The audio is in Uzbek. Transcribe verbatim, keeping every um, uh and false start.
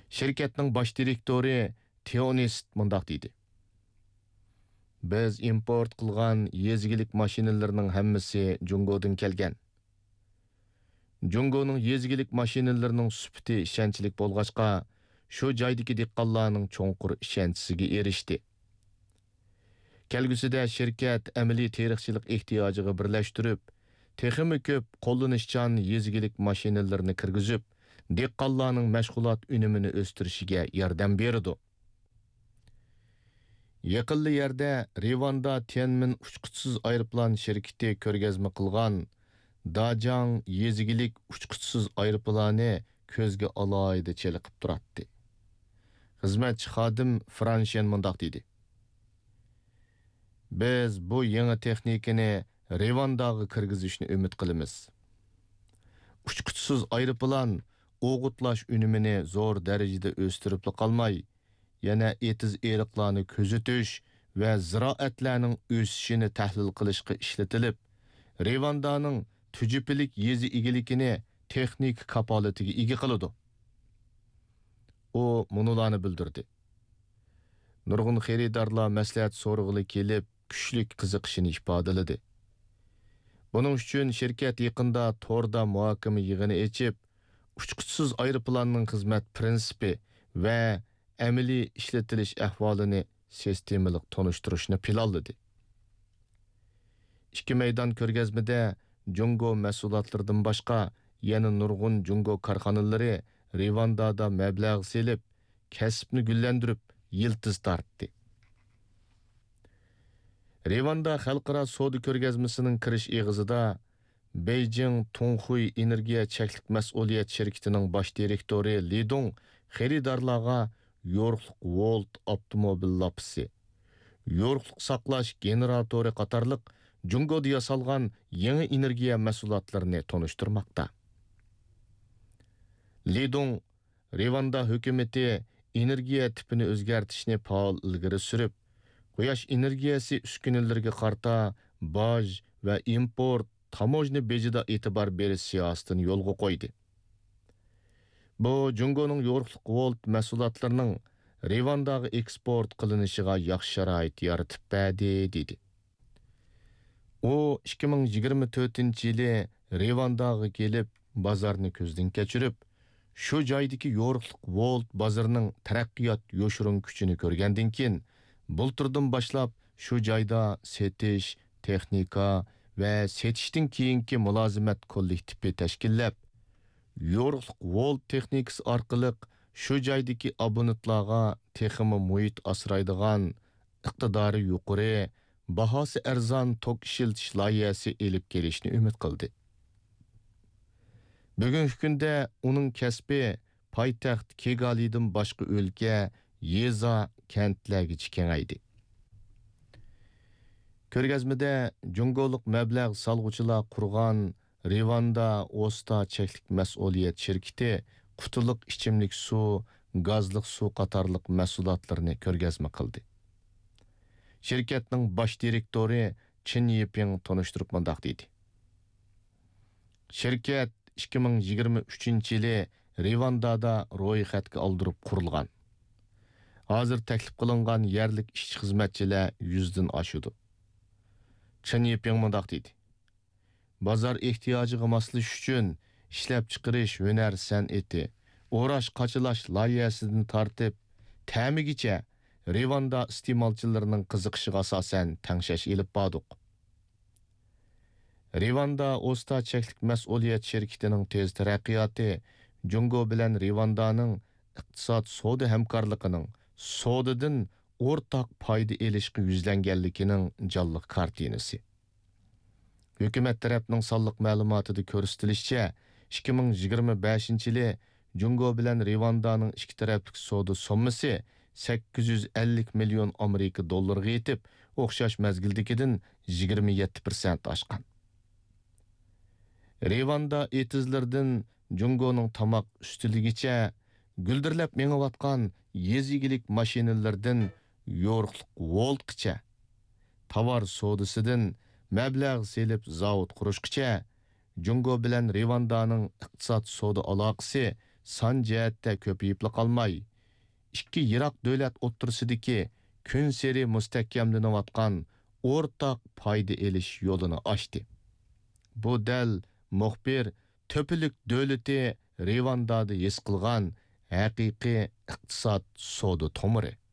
Şirketning bosh direktori Teonist mundaq dedi. Biz import qilgan yezgilik mashinalarning hammasi Jungodan kelgan. Jungoning yezgilik mashinalarining sifati ishonchlik bo'lg'achqa, shu joydagi dehqonlarning cho'nqur ishonchiga erishdi. Kelgusida shirkat amaliy teriqchilik ehtiyojiga birlashtirib, texmi ko'p qo'llanishchan yezgilik mashinalarini kirgizib, dehqonlarning mashg'ulot unumini o'stirishiga yordam berdi. Yaqinli yerda Rivanda Tianmin uchquchsiz aeroplan shirkati ko'rgazma qilgan Dajang yezgilik uchquchsiz aeroplani ko'zga alohida cheliqib turadi. Xizmatchi xodim Franshen mundaq dedi. Biz bu yangi texnikani Rivandaga kirgizishni umid qilamiz. Uchquchsiz aeroplan o'g'itlash unumini zo'r darajada o'stirib qolmay, yana etiz eriqlarni kuzatish va ziroatlarning o'sishini tahlil qilishga ishlatilib, Rivandaning tujupilik yezi egiligini texnik kapolatiga ega qiladi. U munolarni bildirdi. Nurg'un xaridorlar maslahat so'rg'ili kelib, kuchlik qiziqishini ifodaladi. Buning uchun shirkat yaqinda torda muhokama yig'ini ochib, uchquchsiz aeroplanning xizmat prinsipi va amaliy ishlatilish ahvolini sistemalik tonishtirishni planladi. Ikki maydon ko'rgazmada Jungo mahsulotlaridan boshqa yana nurg'un Jungo korxonalari Rivandada mablag' selib, kasbni gullandirib, yiltiz tortdi. Rivanda xalqaro savdo ko'rgazmasining kirish eg'izida Beijing Tonghui energiya cheklik mas'uliyat shirkatining bosh direktori Li Dong xaridorlarga yo'riqliq Volt avtomobil lapisi, yo'riqliq saqlash generatori qatorliq Jungoda yasalgan yangi energiya mahsulotlarini tonishtirmoqda. Li Dong Rivanda hukumati energiya tipini o'zgartirishni faol ilgari surib, quyosh energiyasi uskunalariga qarta boj va import tamojni bejida e'tibor berish siyosatini yo'lga qo'ydi. Bu Jungoning yo'riqliq Volt mahsulotlarining Rivandaga eksport qilinishiga yaxshi sharoit yaratib berdi dedi. U ikki ming yigirma to'rtinchi yili Rivandaga kelib, bozorni ko'zdan kechirib, shu joydagi yo'riqliq Volt bozorining taraqqiyot yo'shirin kuchini ko'rgandan keyin, bulturdan boshlab shu joyda setish, texnika va setishdan keyingi mulozimat kollektivi tashkillab, yo'riqliq Volt texnikasi orqali shu joydagi abonentlarga texmi muhit asraydigan, iqtidori yuqori, bahosi arzon tok ishiltish loyihasi elib kelishni umid qildi. Bugungi kunda uning kasbi poytaxt Kigalidan boshqa o'lka, yeza, kentlargacha kengaydi. Ko'rgazmada Jungoliq mablag' solg'uchilar qurgan Rivanda Osta cheklik mas'uliyat shirkati qutiliq ichimlik suv, gazliq suv qatorliq mahsulotlarni ko'rgazma qildi. Shirkatning bosh direktori Chin Yiping tonishtirib mundaq dedi. Shirkat ikki ming yigirma uchinchi yili Rivandada ro'yxatga oldirib qurilgan. Hozir taklif qilingan yerlik ishchi xizmatchilar yuzdan oshadi. Chin Yiping mundaq dedi. Bozor ehtiyojiga moslashish uchun ishlab chiqarish hunar san'ati, o'rash qachilash loyihasidan tortib, ta'migacha Rivanda iste'molchilarining qiziqishiga asosan tangshash elib bordik. Rivanda Osta cheklik mas'uliyat shirkatining tez taraqqiyoti Jungo bilan Rivandaning iqtisod savdo hamkorligining savdodan o'rtaq foyda elishga yuzlanganligining jonliq kartinasi. Hukumat tarafining sonliq ma'lumotida ko'rsatilishicha, ikki ming yigirma beshinchi yili Jungo bilan Rivandaning ikki taraflik savdo summasi sakkiz yuz ellik million Amerika dollariga yetib, o'xshash mazgildagidan yigirma yetti foiz oshgan. Rivanda etizlardan Jungoning tomoq ustiligicha guldirlab mengayotgan yezigilik mashinalardan yo'riqliq Voltgacha, tovar savdosidan mablag' selib zavod qurishgacha Jungo bilan Rivandaning iqtisod savdo aloqasi son jihatda ko'payib qolmay, ikki yiroq davlat o'rtasidagi kun seri mustahkamlanayotgan o'rtaq foyda elish yo'lini ochdi. Bu dal muxbir to'pilik davlati Rivandada his qilgan haqiqiy iqtisod savdo tomiri.